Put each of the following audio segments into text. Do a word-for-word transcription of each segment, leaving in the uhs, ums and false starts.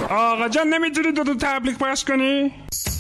آقا جان نمیتونی دو تا تبلیغ پخش کنی؟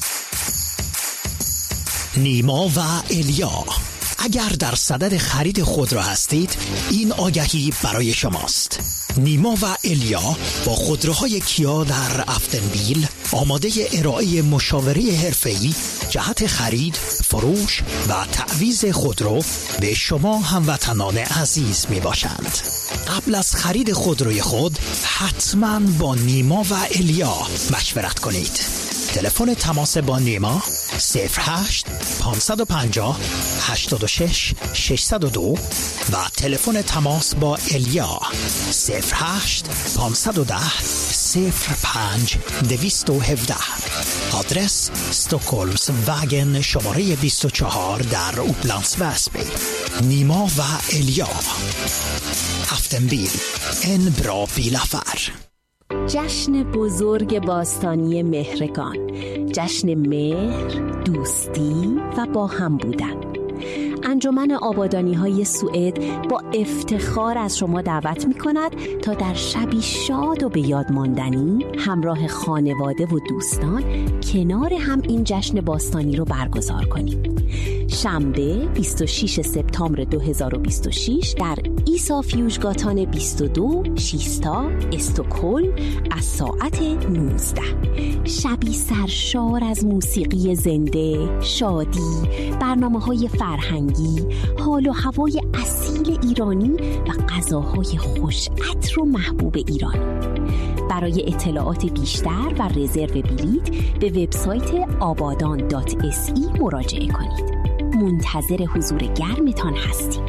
نیما و الیا، اگر در صدد خرید خودرو هستید این آگهی برای شماست. نیما و الیا با خودروهای کیا در افتنبیل آماده ارائه مشاوره حرفه‌ای جهت خرید، فروش و تعویض خودرو به شما هموطنان عزیز می باشند. قبل از خرید خودروی خود حتما با نیما و الیا مشورت کنید. تلفن تماس با نیما صفر هشت پانصد و پنجاه هشتاد و شش ششصد و دو و تلفن تماس با الیا صفر هشت پانصد و ده صفر پنج دویست و هفده. آدرس استکهلمز وگن شماره بیست و چهار در اوپلندس وسبی. نیما و الیا، افتنبیل، ان برا بیلافر. جشن بزرگ باستانی مهرگان، جشن مهر، دوستی و با هم بودن. انجمن آبادانی‌های سوئد با افتخار از شما دعوت می‌کند تا در شبی شاد و به یاد ماندنی همراه خانواده و دوستان کنار هم این جشن باستانی رو برگزار کنید. شنبه بیست و ششم سپتامبر دو هزار و بیست و شش در ایسا فیوژگاتان بیست و دو شیستا استکهلم از ساعت نوزده. شبی سرشار از موسیقی زنده، شادی، برنامه‌های فرهنگی، حال و هوای اصیل ایرانی و غذاهای خوش عطر و محبوب ایرانی. برای اطلاعات بیشتر و رزرو بلیط به وبسایت آبادان دات اس ای مراجعه کنید. منتظر حضور گرمتان هستیم.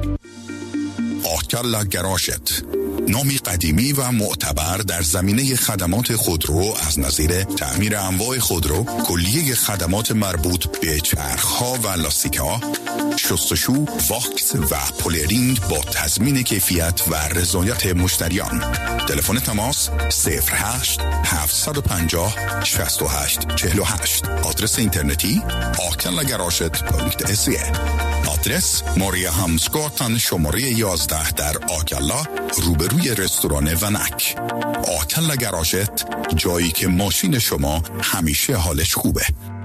آکلا گراشت، نامی قدیمی و معتبر در زمینه خدمات خودرو از نظیر تعمیر انواع خودرو، کلیه خدمات مربوط به چرخها و لاستیک‌ها، شستشو، واکس و پولرینگ با تضمین کیفیت و رضایت مشتریان. تلفن تماس صفر هشت هفتصد و پنجاه شصت و هشت چهل و هشت. آدرس اینترنتی آکلا گراشت پانکت اس. آدرس ماریا همسگاتن شماره یازده در آکلا روبروی رستوران ونک. آکلا گراشت، جایی که ماشین شما همیشه حالش خوبه.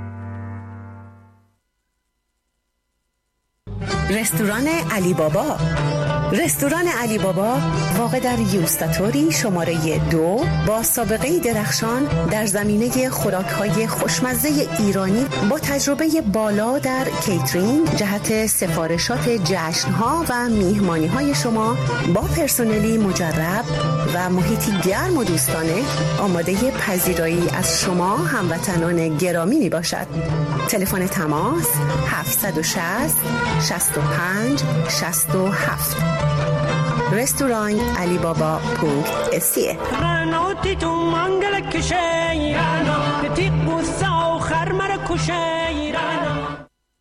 رستوران علی بابا. رستوران علی بابا واقع در یوستاتوری شماره دو با سابقه درخشان در زمینه خوراک‌های خوشمزه ایرانی با تجربه بالا در کیترینگ جهت سفارشات جشن‌ها و میهمانی‌های شما با پرسنلی مجرب و محیطی گرم و دوستانه آماده پذیرایی از شما هموطنان گرامی می باشد. تلفن تماس هفتصد و شصت شصت و پنج شصت و هفت. رستوران علی بابا پونکت اسیه. رنوتی تو منگل کشی رنو تیق بوسا و خرمر کشی رنو.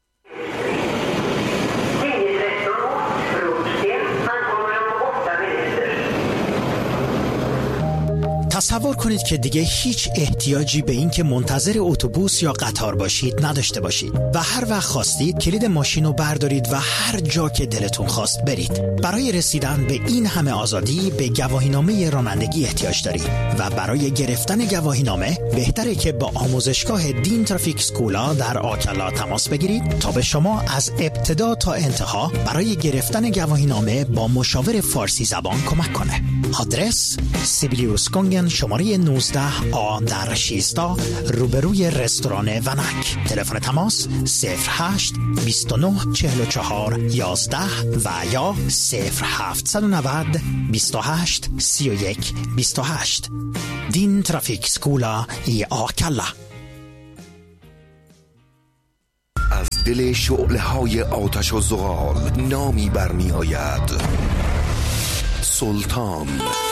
تصور کنید که دیگه هیچ احتیاجی به این که منتظر اتوبوس یا قطار باشید نداشته باشید و هر وقت خواستید کلید ماشین رو بردارید و هر جا که دلتون خواست برید. برای رسیدن به این همه آزادی به گواهینامه رانندگی احتیاج دارید و برای گرفتن گواهینامه بهتره که با آموزشگاه دین ترافیک سکولا در آکلا تماس بگیرید تا به شما از ابتدا تا انتها برای گرفتن گواهینامه با مشاور فارسی زبان کمک کنه. آدرس سیبیلیوس کنگن شماره نوزده آ در شیستا روبروی رستوران ونک. تلفن تماس صفر هشت بیست و نه چهل و چهار یازده و یا صفر هفتصد و نود بیست و هشت سی و یک بیست و هشت. دین ترافیک سکولا ای آکلا. از دل شعله های آتش و زغال نامی برمی آید: سلطان.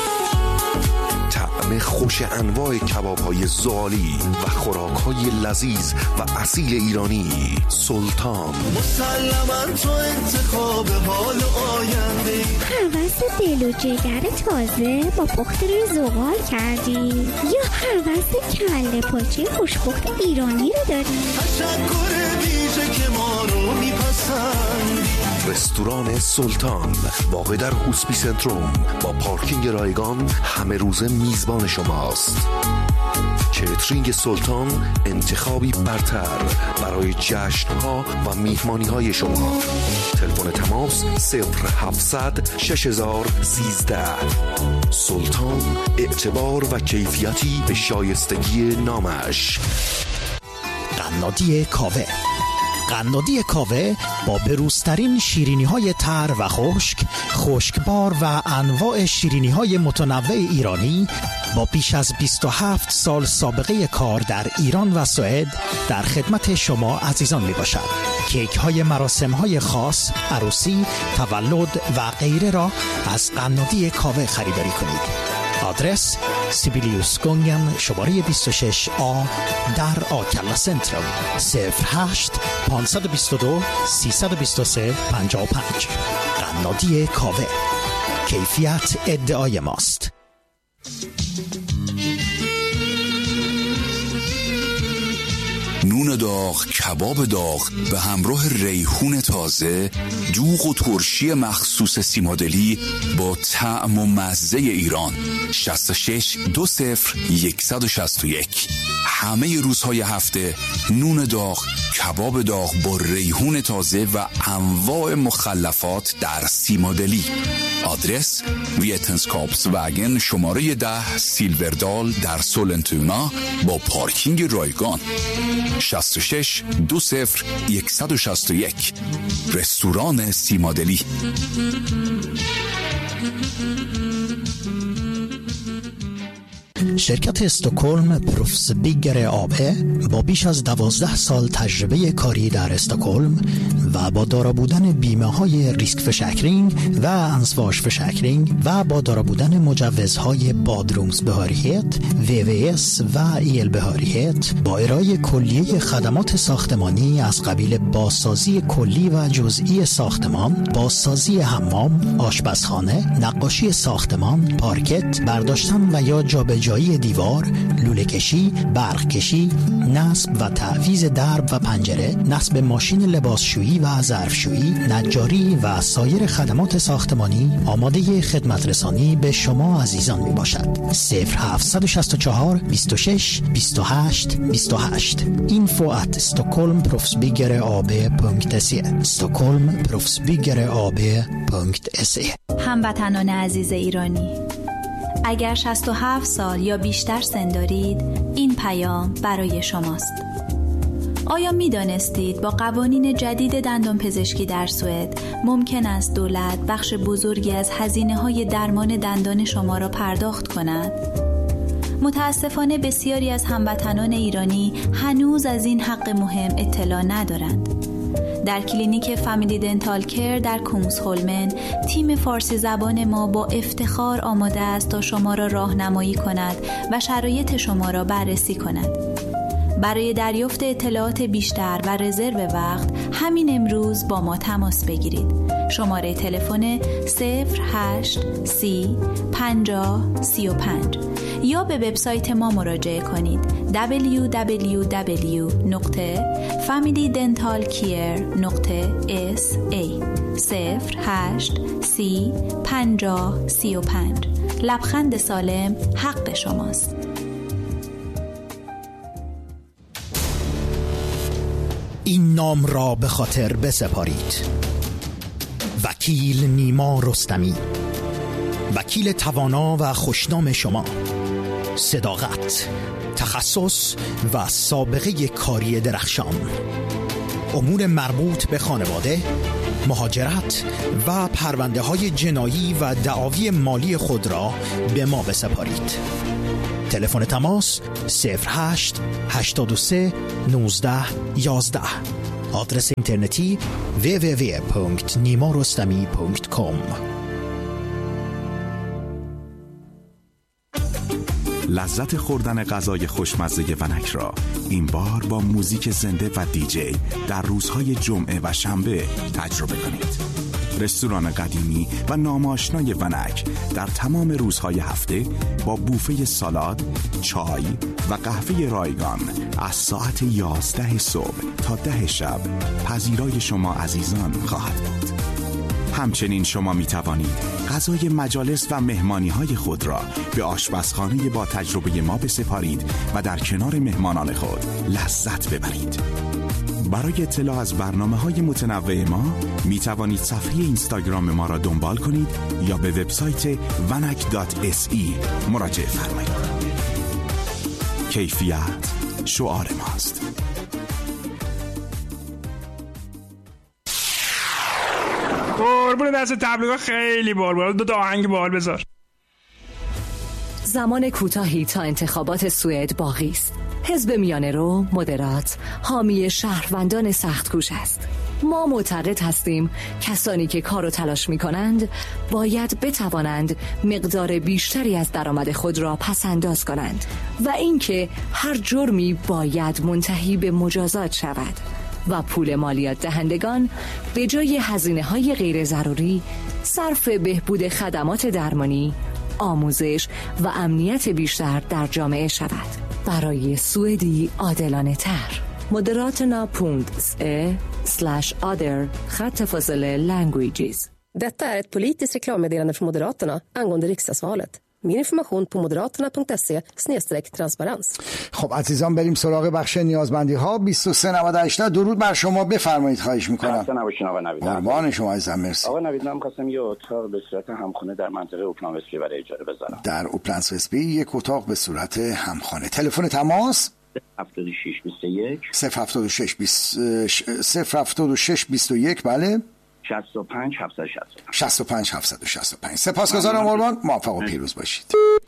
طعم خوش انواع کباب‌های زغالی و خوراک‌های لذیذ و اصیل ایرانی. سلطان. مسلماً تو انتخاب حال آینده. هوس دل و جگر تازه با پخت روی زغال کردی یا هوس کله پاچه خوشپخت ایرانی رو داری؟ تشکر ویژه که ما رو میپسندی. رستوران سلطان واقع در هوسپی سنتروم با پارکینگ رایگان همه روزه میزبان شماست. کیترینگ سلطان، انتخابی برتر برای جشن‌ها و میهمانی‌های شما. تلفن تماس صفر هفتصد شش هزار و سیزده. سلطان، اعتبار و کیفیتی به شایستگی نامش. قنادی کاوه. قنادی کاوه با بروزترین شیرینی‌های تر و خشک، خشکبار و انواع شیرینی‌های متنوع ایرانی با بیش از بیست و هفت سال سابقه کار در ایران و سوئد در خدمت شما عزیزان می باشد. کیک های مراسم های خاص، عروسی، تولد و غیره را از قنادی کاوه خریداری کنید. آدرس سیبیلیوس گونگن شماره بیست و شش آ در آکلا سنترال، صفر هشت پانصد و بیست و دو سیصد و بیست و سه پنجاه و پنج. قنادی کاوه، کیفیت ادعای ماست. نون داغ، کباب داغ به همراه ریحون تازه، دوغ و ترشی مخصوص سیمادلی با طعم و مزه ایران. شصت و شش دو صفر صفر یک شش یک. همه روزهای هفته نون داغ، کباب داغ با ریحون تازه و انواع مخلفات در سیمادلی. آدرس ویتنسکاپس وگن شماره ده سیلوردال در سولنتونا با پارکینگ رایگان. شصت و شش دو صفر یک شش یک. رستوران سیمادلی. شرکت استکهلم پروفس بیگر آبه با بیش از دوازده سال تجربه کاری در استکهلم و با دارا بودن بیمه های ریسک فشکرینگ و انسواش فشکرینگ و با دارا بودن مجوزهای بادرومز بهاریت، وی وی اس و ایل بهاریت با ارائه کلیه خدمات ساختمانی از قبیل بازسازی کلی و جزئی ساختمان، بازسازی حمام، آشپزخانه، نقاشی ساختمان، پارکت، برداشتن و یا جابجایی دیوار، لوله کشی، برق کشی، نصب و تعویض درب و پنجره، نصب ماشین لباسشویی و ظرفشویی، نجاری و سایر خدمات ساختمانی آماده خدمت رسانی به شما عزیزان می باشد. صفر هفت شش چهار بیست و شش بیست و هشت بیست و هشت. اینفو ات استکهلم پروفسبیگر آبه پونکت سی. استکهلم پروفسبیگر آبه پونکت سی. هموطنان عزیز ایرانی، اگر شصت و هفت سال یا بیشتر سن دارید، این پیام برای شماست. آیا می دانستید با قوانین جدید دندان پزشکی در سوئد ممکن است دولت بخش بزرگی از هزینه های درمان دندان شما را پرداخت کند؟ متاسفانه بسیاری از هموطنان ایرانی هنوز از این حق مهم اطلاع ندارند. در کلینیک فامیلی دنتال کیر در کونگسهولمن، تیم فارسی زبان ما با افتخار آماده است تا شما را راهنمایی کند و شرایط شما را بررسی کند. برای دریافت اطلاعات بیشتر و رزرو وقت همین امروز با ما تماس بگیرید. شماره تلفن صفر هشت سی پنجاه سی و پنج یا به وبسایت ما مراجعه کنید دبلیو دبلیو دبلیو دات فامیلی دنتال کیر دات اس ای. صفر هشت سی پنجاه سی و پنج. لبخند سالم حق شماست. این نام را به خاطر بسپارید: وکیل نیما رستمی، وکیل توانا و خوشنام شما. صداقت، تخصص و سابقه کاری درخشان. امور مربوط به خانواده، مهاجرت و پرونده های جنایی و دعاوی مالی خود را به ما بسپارید. تلفن تماس صفر هشت هشتاد و سه نوزده یازده. آدرس اینترنتی دبلیو دبلیو دبلیو دات نیما رستمی دات کام. لذت خوردن غذای خوشمزه ونک را این بار با موزیک زنده و دیجی در روزهای جمعه و شنبه تجربه کنید. رستوران قدیمی و ناماشنای ونک در تمام روزهای هفته با بوفه سالاد، چای و قهوه رایگان از ساعت یازده صبح تا ده شب پذیرای شما عزیزان خواهد بود. همچنین شما می توانید غذای مجالس و مهمانی های خود را به آشپزخانه با تجربه ما بسپارید و در کنار مهمانان خود لذت ببرید. برای اطلاع از برنامه‌های متنوع ما می توانید صفحه اینستاگرام ما را دنبال کنید یا به وبسایت ونک دات اس ای مراجعه فرمایید. کیفیت شعار ماست. قربون دست تبلیغات خیلی بال بال. دو تا آهنگ بال بذار. زمان کوتاهی تا انتخابات سوئد باقی است. حزب میانه رو مدرات حامی شهروندان سخت کوش است. ما معتقد هستیم کسانی که کار و تلاش می کنند باید بتوانند مقدار بیشتری از درآمد خود را پس انداز کنند و اینکه هر جرمی باید منتهی به مجازات شود و پول مالیات دهندگان به جای هزینه‌های غیر ضروری صرف بهبود خدمات درمانی، آموزش و امنیت بیشتر در جامعه شود. برای سوئدی عادلانه تر. Moderaterna punkt se slash other خط فاصله languages. Detta är ett politiskt reklammeddelande från Moderaterna angående riksdagsvalet. Mer information på moderaterna punkt se slash transparens. خب عزیزان بریم سراغ بخش نیازمندی ها. بیست و سه نود و هشت درود بر شما، بفرمایید. خواهش میکنم. خسته نباشین آقا نوید. قربان شما عزیزم، مرسی. آقا نوید من خواستم یه اتاق به صورت همخانه در منطقه اوپلان وسپی برای اجاره بذارم. در اوپلان وسپی یک اتاق به صورت همخانه. تلفن تماس هفتاد و شش بیست و یک صفر هفتاد و شش بیست صفر هفتاد و شش بیست و یک بله شصت و پنج هفتصد و شصت و پنج شصت و پنج هفتصد و شصت و پنج. سپاسگزارم قربان، موفق و پیروز باشید.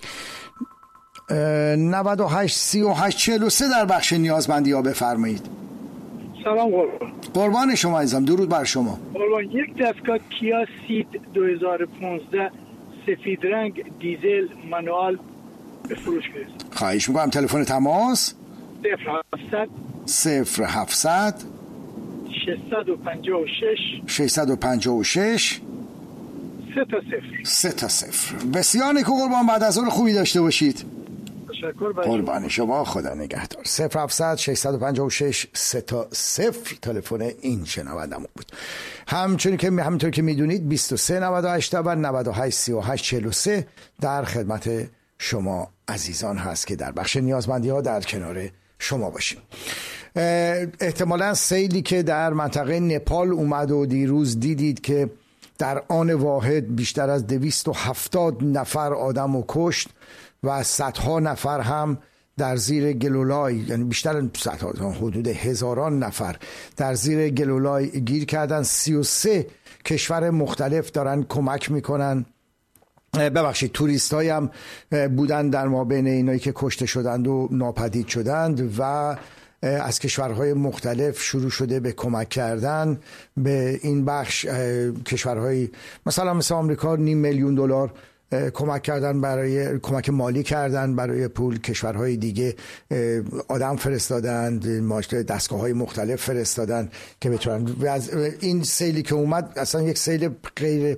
نود و هشت سی و هشت چهل و سه در بخش نیازمندی ها بفرمایید. سلام قربان. قربان شما عزیزم، درود بر شما. قربان یک دستگاه کیا سید دو هزار و پانزده سفید رنگ دیزل مانوال به فروش میرسید. خواهش میکنم. تلفن تماس صفر هفتصد صفر هفتصد ششصد و پنجاه و شش ششصد و پنجاه و شش سه تا صفر سه تا صفر. بسیار نیکو قربان، بعد از اون خوبی داشته باشید. تشکر. قربان شما، خدا نگهدار. صفر هفتصد ششصد و پنجاه و شش سه تا صفر تلفن این شنوندمون بود. همچنین که همونطور که میدونید بیست و سه نود و هشت و نود و هشت سی و هشت چهل و سه در خدمت شما عزیزان هست که در بخش نیازمندی ها در کنار شما باشیم. احتمالاً سیلی که در منطقه نپال اومد و دیروز دیدید که در آن واحد بیشتر از دویست و هفتاد نفر آدم رو کشت و صدها نفر هم در زیر گلولای، یعنی بیشتر صدها، حدود هزاران نفر در زیر گلولای گیر کردن. سی و سه کشور مختلف دارن کمک میکنن. ببخشید توریست های هم بودن در ما بین اینایی که کشته شدند و ناپدید شدند و از کشورهای مختلف شروع شده به کمک کردن به این بخش. کشورهای مثلا مثل آمریکا نیم میلیون دلار کمک کردن، برای کمک مالی کردن برای پول. کشورهای دیگه آدم فرستادند، دستگاه های مختلف فرستادن که بتونن. این سیلی که اومد اصلا یک سیل غیر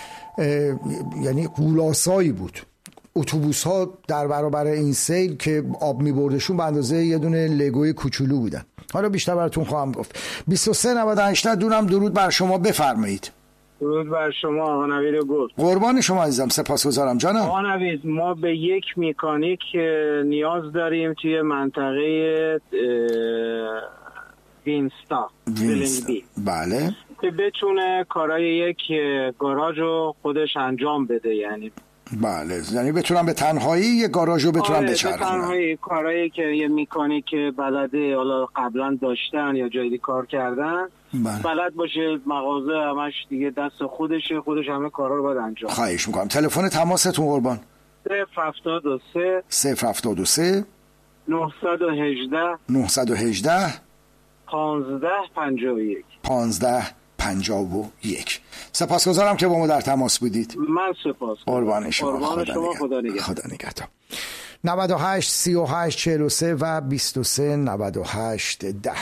یعنی غولاسایی بود. اتوبوس ها در برابر این سیل که آب میبردشون به اندازه یه دونه لگوی کوچولو بودن. حالا بیشتر براتون خواهم گفت. بیست و سه نود و هشت دونم درود بر شما، بفرمایید. درود بر شما آقا نوید گل. قربان شما عزیزم، سپاسگزارم جانم. آقا نوید ما به یک مکانیک نیاز داریم توی منطقه وینستا وینستا بله، که بتونه کارای یک گاراژ رو خودش انجام بده. یعنی بله، یعنی بتونم به تنهایی یه گاراژ رو بتونم بچرخونم. به تنهایی کارایی که یه مکانیک بلده حالا قبلا داشتن یا جایی کار کردن بله. بلد باشه، مغازه همش دیگه دست خودشه، خودش همه کارا رو باید انجام. خواهش میکنم. تلفن تماستون قربان. صفر هفتاد و سه صفر هفتاد و سه نهصد و هجده نهصد و هجده پانزده پنجاه و یک پانزده پنجاه و یک. سپاسگزارم که با ما در تماس بودید. من سپاس. قربان شما. قربان شما. خدا نگهدار. خدا نگهدار. نود و هشت سی و هشت چهل و سه و بیست و سه نود و هشت ده.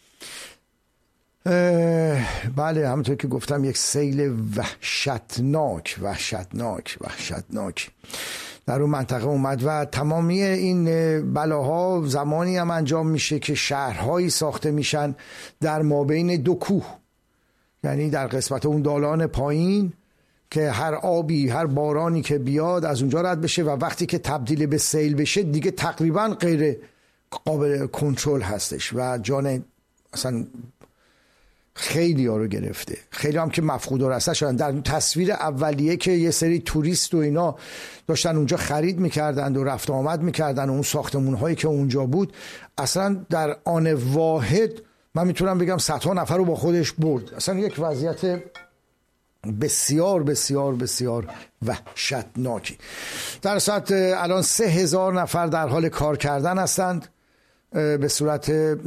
بله همونطور که گفتم یک سیل وحشتناک وحشتناک وحشتناک در اون منطقه اومد و تمامی این بلاها زمانی هم انجام میشه که شهرهایی ساخته میشن در مابین دو کوه. یعنی در قسمت اون دالان پایین که هر آبی هر بارانی که بیاد از اونجا رد بشه و وقتی که تبدیل به سیل بشه دیگه تقریبا غیر قابل کنترل هستش و جان اصلا خیلی ها رو گرفته. خیلی هم که مفقودار هستن شدن. در تصویر اولیه که یه سری توریست و اینا داشتن اونجا خرید میکردند و رفت آمد میکردن و اون ساختمون هایی که اونجا بود اصلا در آن واحد من میتونم بگم صدها نفر رو با خودش برد. اصلا یک وضعیت بسیار بسیار بسیار وحشتناکی. در صورت الان سه هزار نفر در حال کار کردن هستند به صورت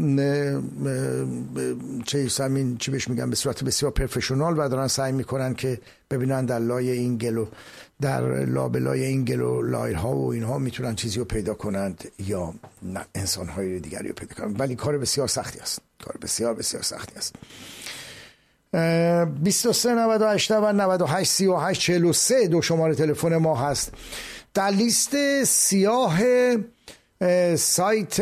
چه همین چی بهش میگم به صورت بسیار پروفشنال و دارن سعی میکنن که ببینن در لای این گلو در لابلای این گلو لایرها و اینها میتونن چیزی رو پیدا کنند یا نه انسانهای دیگری رو پیدا کنند، ولی کار بسیار سختی است. کار بسیار بسیار سختی است. بیست و سه نود و هشت و نود و هشت سی و هشت چهل و سه دو شماره تلفن ما هست. در لیست سیاه سایت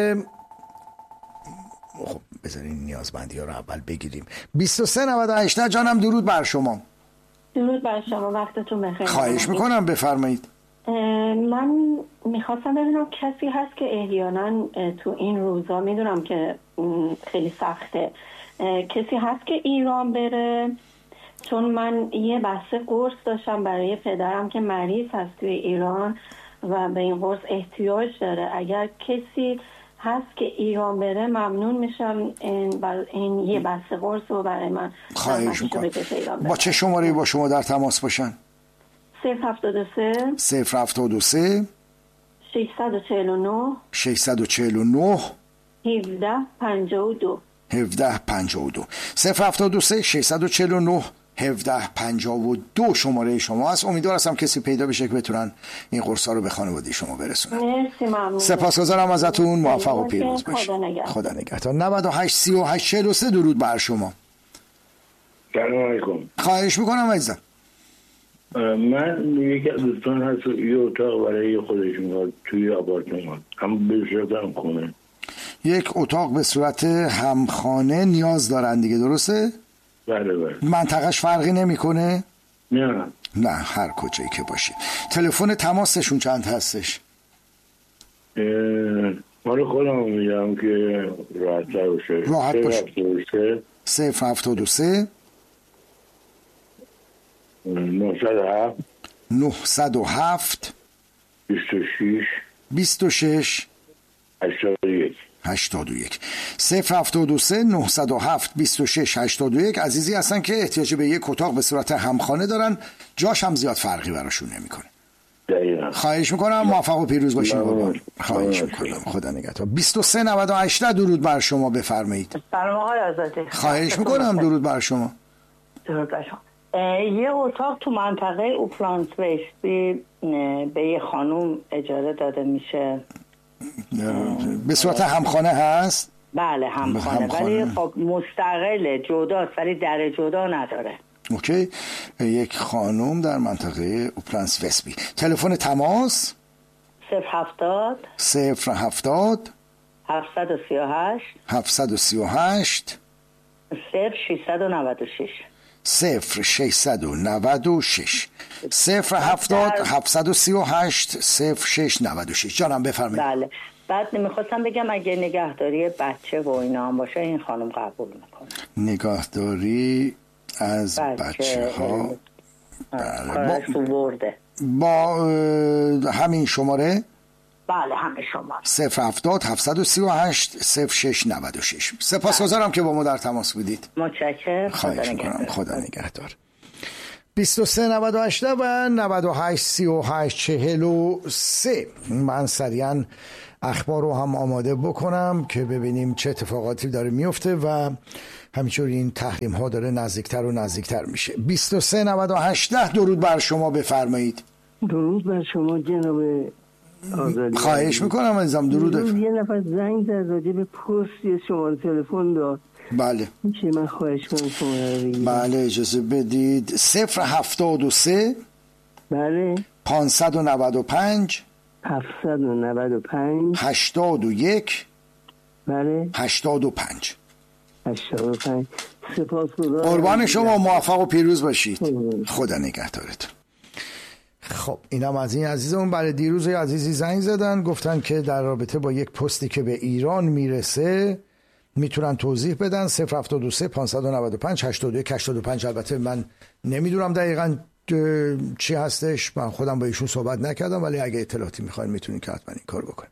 خب بذارین نیازمندی ها رو اول بگیریم. بیست و سه نود و هشت جانم درود بر شما. درود بر شما، وقتتون بخیر. خواهش میکنم بفرمایید. من میخواستم ببینم کسی هست که احیانا تو این روزا میدونم که خیلی سخته، کسی هست که ایران بره؟ چون من یه بسته قرص داشتم برای پدرم که مریض هست توی ایران و به این قرص احتیاج داره. اگر کسی هست که ایران بره ممنون میشم این, این یه بسته قرص رو برای من خواهش میکنم. با چه شماره با شما در تماس باشن؟ صفر هفتاد و سه صفر هفتاد و سه ششصد و چهل و نه ششصد و چهل و نه هفده پنجاه و دو هفده پنجاه و دو صفر هفتاد و سه ششصد و چهل و نه هفده پنجاه و دو شماره شما هست. امیدوار هستم کسی پیدا بشه که بتونن این قرصا رو به خانواده شما برسونن. مرسی، ممنون. سپاسگزارم ازتون، موفق و پیروز باشید. خدا نگهدار. نود و هشت سی و هشت چهل و سه درود بر شما. سلام علیکم. خواهش میکنم عزیزم. من یکی از دوستان هست یه اتاق برای خودش میخواد توی آپارتمان، هم به صورت همخانه. یک اتاق به صورت همخانه نیاز دارن دیگه، درسته؟ بله بله. منطقهش فرقی نمیکنه؟ نه نه، هر کجایی که باشه. تلفن تماسشون چند هستش؟ مال خودم میگم که راحت تر باشه. راحت باشه. صفر هفتاد و سه نهصد و هفت نهصد و هفت بیست و شش بیست و شش هشتاد و یک هشتاد و یک صفر هفتاد و سه نهصد و هفت بیست و شش هشتاد و یک. عزیزی هستن که احتیاج به یک اتاق به صورت همخانه دارن، جاش هم زیاد فرقی براشون نمیکنه. دقیقاً. خواهش میکنم، موفق و پیروز باشید بابا. خواهش میکنم، خدا نگهدار. بیست و سه نود و هشت درود بر شما، بفرمایید. سلام آقای آزادی. خواهش میکنم، درود بر شما. درود بر شما. یه اتاق تو منطقه اوپلانس ویستی به یه خانوم اجاره داده میشه. به صورت همخانه هست؟ بله همخانه، ولی خب مستقل جداست ولی در جدا نداره. اوکی. یک خانوم در منطقه اوپلانس وستبی. تلفن تماس صفر هفتاد صفر هفتاد هفتصد و سی و هشت هفتصد و سی و هشت صفر ششصد و نود و شش صفر ششصد و نود و شش صفر هفتاد هفتصد و سی و هشت صفر شش نود و شش. جانم بفرمایید. بله. بعد نمیخواستم بگم اگه نگهداری بچه و اینا هم باشه این خانم قبول میکنه. نگهداری از بچه, بچه ها بله. با, با همین شماره؟ بله همین شماره صفر هفتاد هفتصد و سی و هشت صفر شش نود و شش. سپاسگزارم که با ما در تماس بودید. متشکرم. خواهش میکنم، خدا نگهدار. بیست و سه نود و هشت و نود و هشت سی و هشت چهل و سه. من سریعا اخبار رو هم آماده بکنم که ببینیم چه اتفاقاتی داره میفته و همینطور این تحریم ها داره نزدیکتر و نزدیکتر میشه. بیست و سه نود و هشت درود بر شما، بفرمایید. درود بر شما جناب آزادی. خواهش میکنم عزیزم. درود. یه نفر زنگ زد راجع به پست شماره تلفن داد. بله. میشه من خواهش کنم شما رو بگیرم؟ بله اجازه بدید. صفر هفتاد و سه بله پانصد و نود و پنج هفتصد و نود و پنج هشتاد و یک بله هشتاد و پنج هشتاد و پنج. سپاسگزارم. قربان شما، موفق و پیروز باشید. خدا نگهدارتون. خب اینم از این عزیزمون. برای دیروز عزیزی زنگ زدن گفتن که در رابطه با یک پستی که به ایران میرسه میتونن توضیح بدن. صفر هفتاد و سه پانصد و نود و پنج هشتاد و یک هشتاد و پنج. البته من نمیدونم دقیقاً چی هستش، من خودم با ایشون صحبت نکردم، ولی اگه اطلاعاتی میخواین میتونین که حتما این کار بکنین.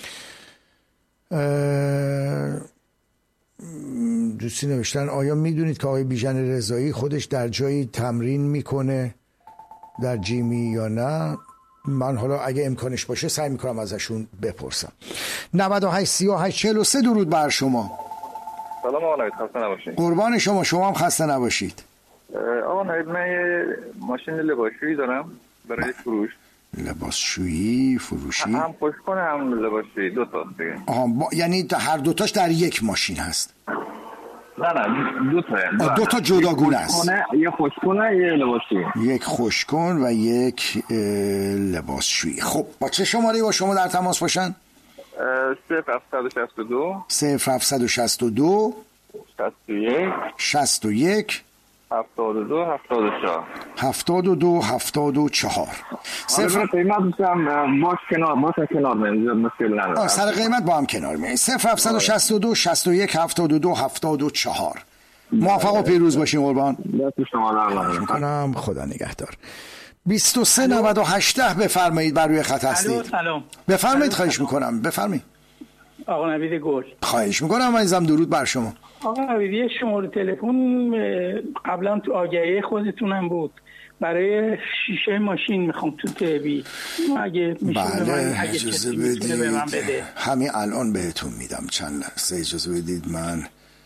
دوستی نوشتن آیا میدونید که آقای بیژن رضایی خودش در جایی تمرین میکنه در جیمی یا نه؟ من حالا اگه امکانش باشه سعی میکنم ازشون بپرسم. نود و هشت سی و هشت چهل و سه درود بر شما. سلام آقا نوید، خسته نباشید. قربان شما، شما هم خسته نباشید. آقا نوید، من یه ماشین لباسشویی دارم برای فروش. لباسشویی فروشی؟ هم خوشکنه هم لباسشویی، دو تا دیگه. آها با... یعنی هر دوتاش در یک ماشین هست؟ نه نه دو تا دو تا جداگونه است. یه خوشکنه یه لباسشویی. یک خوشکن و یک لباسشویی. خب با چه شماره با شما در تماس باشن؟ صفر هفتصد و شصت و دو صفر هفتصد و شصت و دو شصت و یک شصت و یک هفتاد و دو هفتاد و چهار هفتاد و دو هفتاد و چهار. صفر قیمت هم باش کنار باش کنار میاد، مشکل نداره. سر قیمت با هم کنار میاد. صفر هفتصد و شصت و دو شصت و یک هفتاد و دو هفتاد و چهار. موفق و پیروز باشین قربان. دست شما در نکنه. میکنم. خدا نگهدار. بیست و سه نود و هشت بفرمایید، بر روی خط هستید. سلام. بفرمایید، خواهش میکنم بفرمایید. آقا نوید گل. خواهش میکنم عزیزم، درود بر شما. آقا نوید یه شماره تلفن قبلا تو آگهی خودتونم بود برای شیشه ماشین میخوام تو تیبی، اگه میشه بله اگه اجازه بدید به من بده. همین الان بهتون میدم، چند لحظه اجازه بدید. من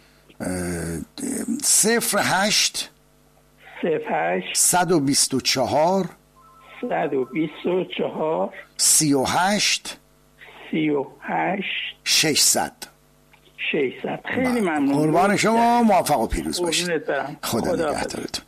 صفر هشت صفر هشت صد و بیست و چهار صد و بیست و چهار سی و هشت سی و هشت ششصد ششصد. خیلی ممنون. قربان شما، موفق و پیروز باشید. خدا نگهدارتون.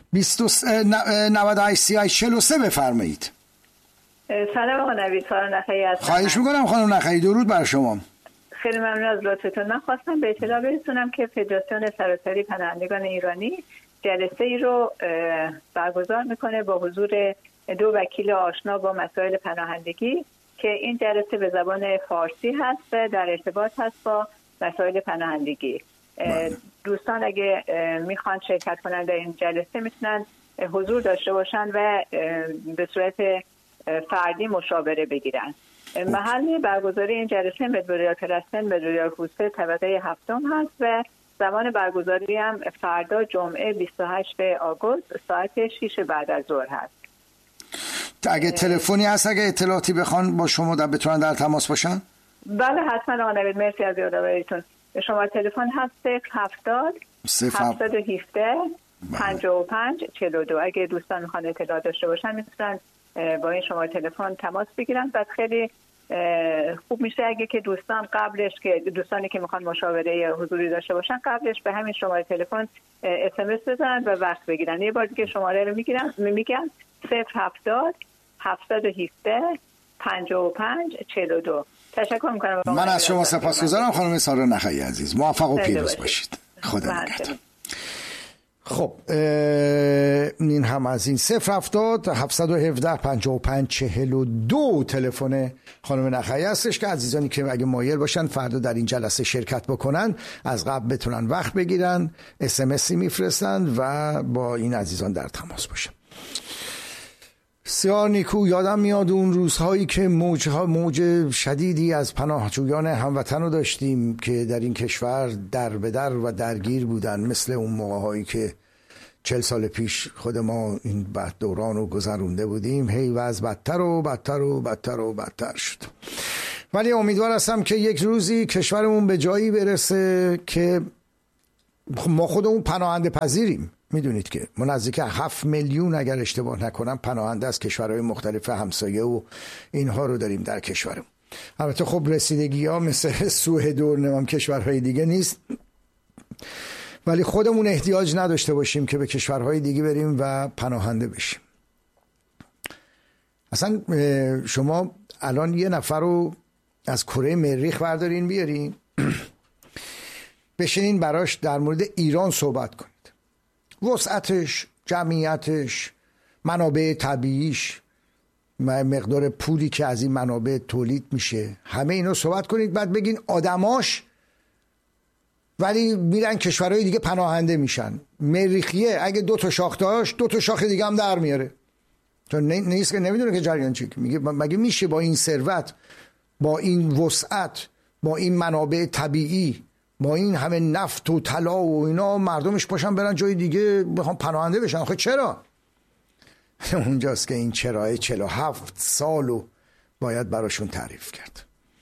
نود و هشت سی و هشت چهل و سه بفرمایید. سلام آقا نوید، سلام نخعی هستم. خواهش میکنم خانم نخعی، درود بر شما. خیلی ممنون از لطفتون. من خواستم به اطلاع برسونم که فدراسیون سراسری پناهندگان ایرانی جلسه ای رو برگزار میکنه با حضور دو وکیل آشنا با مسائل پناهندگی که این جلسه به زبان فارسی هست و در ارتباط هست با مسائل پناهندگی. دوستان اگه میخوان شرکت کنن در این جلسه میتونن حضور داشته باشن و به صورت فردی مشاوره بگیرن. محل برگزاری این جلسه مدبوریال پلستن مدبوریال حوسه طبقه هفتم هست و زمان برگزاری هم فردا جمعه بیست و هشتم آگوست ساعت شش بعد از ظهر هست. اگه تلفنی هست اگه اطلاعاتی بخوان با شما در بتونن در تماس باشن؟ بله حتما آقا نوید، مرسی از یادآوریتون. شما تلفن هست صفر هفتاد هفتاد و هفده پنجاه و پنج چهل و دو. اگه دوستان میخوان اطلاع داشته باشن میتونن با این شماره تلفن تماس بگیرن. بعد خیلی خوب میشه اگه که دوستان قبلش که دوستانی که میخوان مشاوره حضوری داشته باشن قبلش به همین شماره تلفن اس ام اس بزنن و وقت بگیرن. یه بار دیگه شماره رو میگیرن میگم صفر هفتاد هفتاد و هفده پنجاه و پنج چهل و دو. تشکر میکنم. من از شما سپاسگزارم خانم سارا نخعی عزیز. موفق و پیروز باشید. خدا نگهدار. خب این هم از این صفر هفتاد هفتصد و هفده پنجاه و پنج چهل و دو تلفن خانم نخعی هستش که عزیزانی که اگه مایل باشن فردا در این جلسه شرکت بکنن از قبل بتونن وقت بگیرن، اس ام اسی میفرستن و با این عزیزان در تماس باشن. بسیار نیکو یادم میاد اون روزهایی که موجها موج شدیدی از پناهجویان هموطن رو داشتیم که در این کشور در به در و درگیر بودن، مثل اون موقعهایی که چل سال پیش خود ما این بعد دوران رو گذرونده بودیم. هی وضع بدتر و بدتر و بدتر و بدتر شد، ولی امیدوار هستم که یک روزی کشورمون به جایی برسه که ما خودمون پناهنده پذیریم. میدونید که ما نزدیک هفت میلیون اگر اشتباه نکنم پناهنده از کشورهای مختلف همسایه و اینها رو داریم در کشورمون. البته خب رسیدگی ها مثل سوئد و نمام کشورهای دیگه نیست، ولی خودمون احتیاج نداشته باشیم که به کشورهای دیگه بریم و پناهنده بشیم. اصلا شما الان یه نفر رو از کره مریخ بردارین بیارین بشینین براش در مورد ایران صحبت کنید، وسعتش، جمعیتش، منابع طبیعیش، مقدار پولی که از این منابع تولید میشه، همه اینا صحبت کنید. بعد بگین آدماش ولی میرن کشورهای دیگه پناهنده میشن. مریخیه اگه دو تا شاخ داشت دو تا شاخ دیگه هم در میاره، چون نیست که نمیدونه که جریان چی. میگه مگه میشه با این ثروت، با این وسعت، با این منابع طبیعی، با این همه نفت و طلا و اینا مردمش باشن برن جای دیگه بخوام پناهنده بشن؟ آخه چرا؟ اونجاست که این چرای چهل و هفت سالو باید براشون تعریف کرد.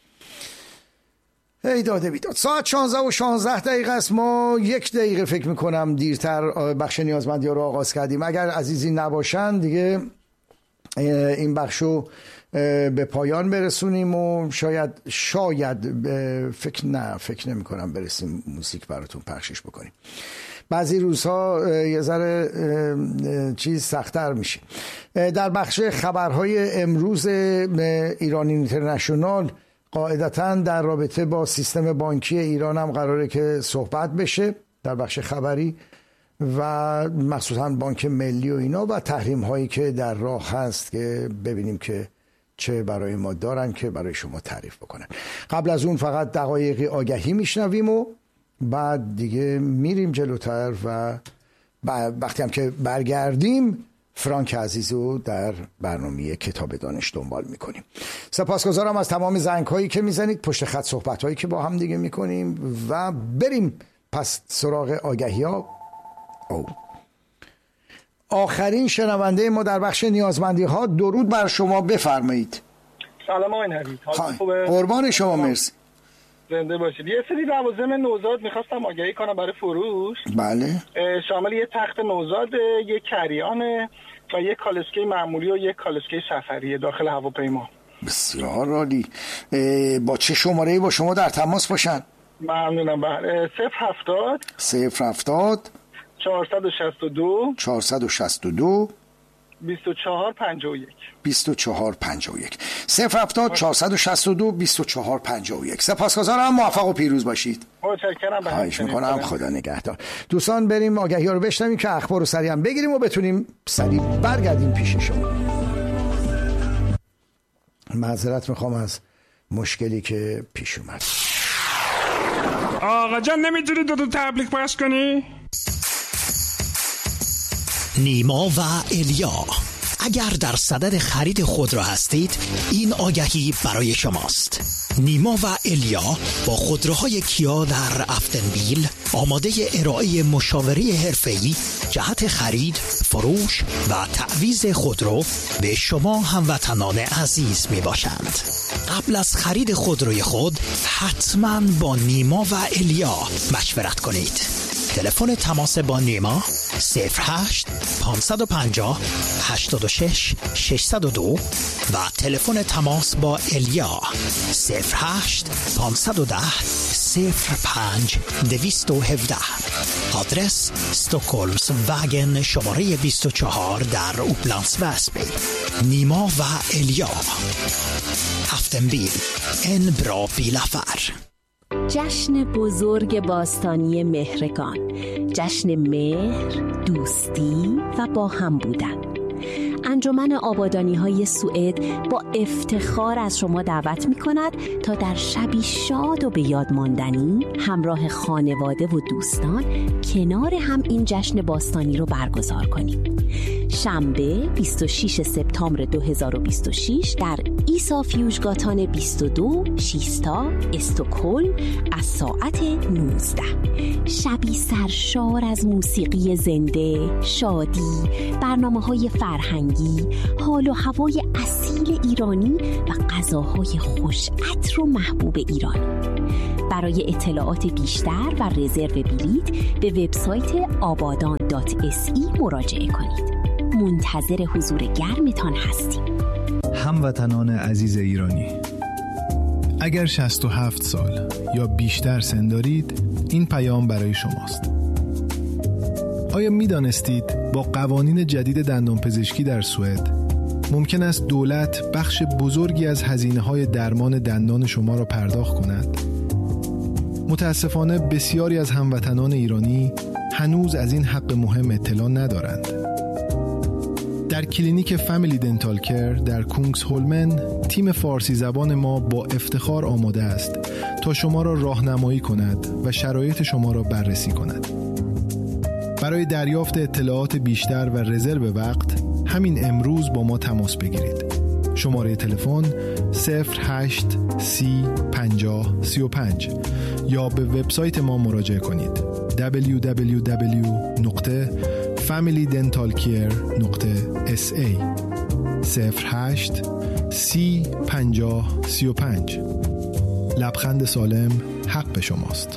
ای داده بیداد. ساعت شانزده و شانزده دقیقه است. ما یک دقیقه فکر میکنم دیرتر بخش نیازمندی رو آغاز کردیم. اگر عزیزی نباشن دیگه این بخشو به پایان برسونیم و شاید شاید فکر نه فکر نمی کنم برسیم موزیک براتون پخشش بکنیم. بعضی روزها یه ذره چیز سخت‌تر میشه. در بخش خبرهای امروز ایران اینترنشنال قاعدتاً در رابطه با سیستم بانکی ایران هم قراره که صحبت بشه در بخش خبری و مخصوصاً بانک ملی و اینا و تحریم هایی که در راه هست که ببینیم که چه برای ما دارن که برای شما تعریف بکنن. قبل از اون فقط دقایقی آگهی میشنویم و بعد دیگه میریم جلوتر و وقتی هم که برگردیم فرانک عزیزو در برنامه کتاب دانش دنبال میکنیم. سپاسگزارم از تمام زنگ هایی که میزنید، پشت خط صحبت هایی که با هم دیگه میکنیم و بریم پس سراغ آگهی ها. او. آخرین شنونده ما در بخش نیازمندی ها، درود بر شما، بفرمایید. سلام آقای نوید. قربان شما، مرسی. زنده باشید. یه سری لوازم نوزاد میخواستم آگهی کنم برای فروش. بله. شامل یه تخت نوزاد، یه کریان و یه کالسکه معمولی و یه کالسکه سفری داخل هواپیما. بسیار عالی. با چه شماره‌ای با شما در تماس باشن؟ ممنونم. بله. صفر هفتاد صفر هفتاد چهارصد و شصت و دو چهارصد و شصت و دو بیست و چهار پنجاه و یک بیست و چهار پنجاه و یک صفر هفتاد چهارصد و شصت و دو بیست و چهار پنجاه و یک. سپاسگزارم، موفق و پیروز باشید. متشکرم. خواهش میکنم، خدا نگهدار. دوستان بریم آگهی ها رو بشنویم که اخبار رو سریع بگیریم و بتونیم سریع برگردیم پیش شما. معذرت میخوام از مشکلی که پیش اومد. آقا جان نمیتونی دو تا تبلیغ پخش کنی؟ نیما و الیا، اگر در صدد خرید خودرو هستید این آگهی برای شماست. نیما و الیا با خودروهای کیا در افتنبیل آماده ارائه مشاوره حرفه‌ای جهت خرید، فروش و تعویض خودرو به شما هموطنان عزیز می باشند. قبل از خرید خودروی خود حتما با نیما و الیا مشورت کنید. تلفن تماس با نیما صفر هشت پانصد و پنجاه هشتاد و شش ششصد و دو و تلفن تماس با الیا صفر هشت پانصد و ده صفر پنج دویست و هفده. آدرس استوکولمز واگن شماره بیست و چهار در اوپلانس وسبی. نیما و الیا، افتنبیل، ان برا بیلافر. جشن بزرگ باستانی مهرگان، جشن مهر، دوستی و با هم بودن. انجمن آبادانی های سوئد با افتخار از شما دعوت می کند تا در شبی شاد و به یاد ماندنی همراه خانواده و دوستان کنار هم این جشن باستانی رو برگزار کنیم. شنبه بیست و ششم سپتامبر دو هزار و بیست و شش در ایسا فیوژگاتان بیست و دو شیستا استکهلم از ساعت نوزده. شبی سرشار از موسیقی زنده، شادی، برنامه‌های فرهنگی، حال و هوای اصیل ایرانی و غذاهای خوش عطر و محبوب ایرانی. برای اطلاعات بیشتر و رزرو بلیط به وبسایت آبادان دات اس ای مراجعه کنید. منتظر حضور گرمتان هستیم. هموطنان عزیز ایرانی، اگر شصت و هفت سال یا بیشتر سن دارید این پیام برای شماست. آیا می دانستید با قوانین جدید دندانپزشکی در سوئد ممکن است دولت بخش بزرگی از هزینه‌های درمان دندان شما را پرداخت کند؟ متاسفانه بسیاری از هموطنان ایرانی هنوز از این حق مهم اطلاع ندارند. در کلینیک فامیلی دنتال کیر در کونگس هولمن، تیم فارسی زبان ما با افتخار آماده است تا شما را راهنمایی کند و شرایط شما را بررسی کند. برای دریافت اطلاعات بیشتر و رزرو وقت همین امروز با ما تماس بگیرید. شماره تلفن صفر هشت سی پنجاه سی و پنج یا به وبسایت ما مراجعه کنید دبلیو دبلیو دبلیو نقطه فامیلی دنتال کیر نقطه اس ای صفر هشت سی پنجاه سی و پنج. لبخند سالم حق شماست.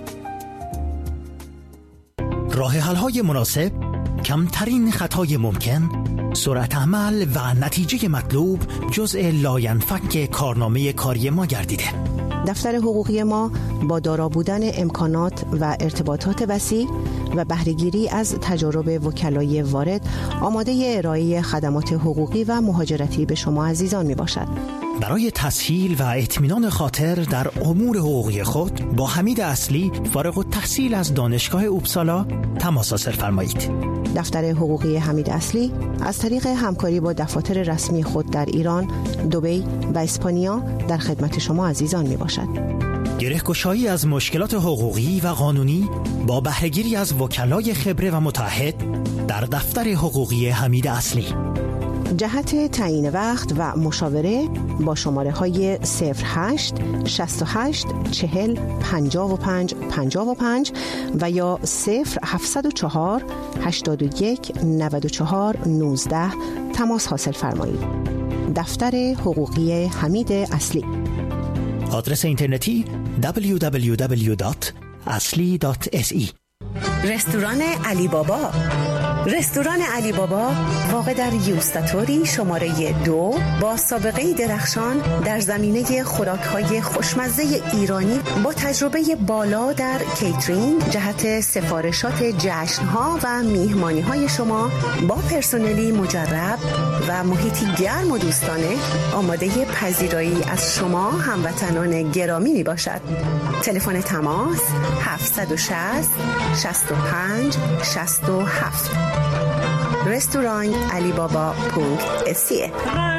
راه حل‌های مناسب، کمترین خطای ممکن، سرعت عمل و نتیجه مطلوب جزء لاینفک کارنامه کاری ما گردیده. دفتر حقوقی ما با دارا بودن امکانات و ارتباطات وسیع و بهره‌گیری از تجارب وکلای وارد آماده ارائه خدمات حقوقی و مهاجرتی به شما عزیزان می باشد. برای تسهیل و اطمینان خاطر در امور حقوقی خود با حمید اصلی فارغ التحصیل از دانشگاه اوپسالا تماس حاصل فرمایید. دفتر حقوقی حمید اصلی از طریق همکاری با دفاتر رسمی خود در ایران، دبی و اسپانیا در خدمت شما عزیزان می باشد. گره‌گشایی از مشکلات حقوقی و قانونی با بهره‌گیری از وکلای خبره و متعهد در دفتر حقوقی حمید اصلی. جهت تعیین وقت و مشاوره با شماره های صفر هشت شصت و هشت چهل پنجاه و پنج پنجاه و پنج و یا صفر هفتصد و چهار هشتاد و یک نود و چهار نوزده تماس حاصل فرمایید. دفتر حقوقی حمید اصلی. آدرس اینترنتی دبلیو دبلیو دبلیو دات اصلی دات اس ای. رستوران علی بابا. رستوران علی بابا واقع در یوستاتوری شماره دو با سابقه درخشان در زمینه خوراک‌های خوشمزه ایرانی با تجربه بالا در کیترینگ جهت سفارشات جشن‌ها و میهمانی‌های شما با پرسنلی مجرب و محیطی گرم و دوستانه آماده پذیرایی از شما هموطنان گرامی می باشد. تلفن تماس هفتصد و شصت شصت و پنج شصت و هفت. رستوران علی بابا پونکت اسیه.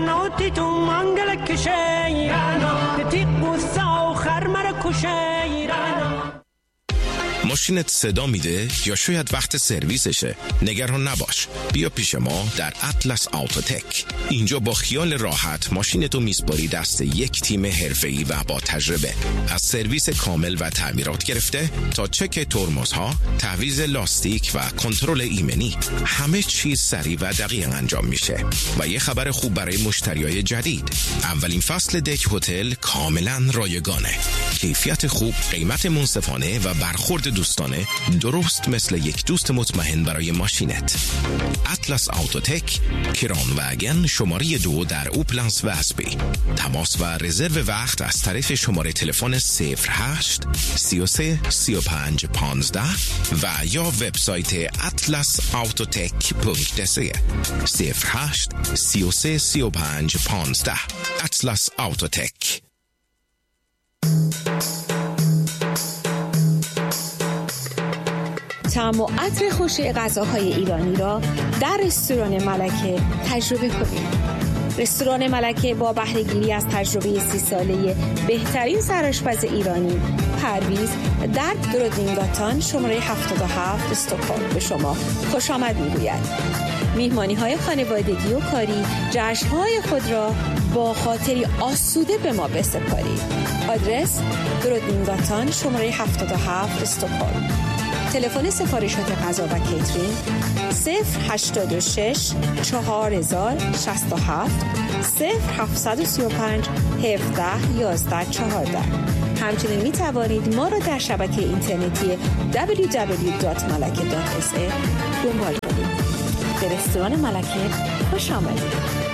ماشینت صدا میده یا شاید وقت سرویسشه؟ نگران نباش، بیا پیش ما در اطلس آوتوتک. اینجا با خیال راحت ماشینتو میسپاری دست یک تیم حرفه‌ای و با تجربه. از سرویس کامل و تعمیرات گرفته تا چک ترمزها، تعویض لاستیک و کنترل ایمنی، همه چیز سریع و دقیق انجام میشه. و یه خبر خوب برای مشتریای جدید، اولین فصل دک هتل کاملا رایگانه. کیفیت خوب، قیمت منصفانه و برخورد دوستانه، درست مثل یک دوست مطمئن برای ماشینت. اطلس آوتوتک، کران وگن شماره دو در اوپلنس و اسبی. تماس و رزرو وقت از طریق شماره تلفن صفر هشت سی و سه سی و پنج پانزده و یا وبسایت اطلس آوتوتک پونکت سی صفر هشت سی و سه سی و پنج پانزده. اطلس آوتوتک. طعم و عطر خوش غذاهای ایرانی را در رستوران ملکه تجربه کنید. رستوران ملکه با بهره‌گیری از تجربه سی ساله بهترین سرآشپز ایرانی پرویز در درودینگاتان شماره هفتاد و هفت استکهلم به شما خوش آمد می‌گوید. میهمانی‌های خانوادگی و کاری، جشن‌های خود را با خاطری آسوده به ما بسپارید. آدرس درودینگاتان شماره هفتاد و هفت استکهلم. تلفن سفارشات غذا و کیترینگ صفر هشتاد و شش چهار هزار شصت و هفت صفر هفتصد و سی و پنج هفده یازده چهارده. همچنین می توانید ما را در شبکه اینترنتی دبلیو دبلیو دات ملکه دات اس ای دنبال کنید. به رستوران ملکه خوش آمدید.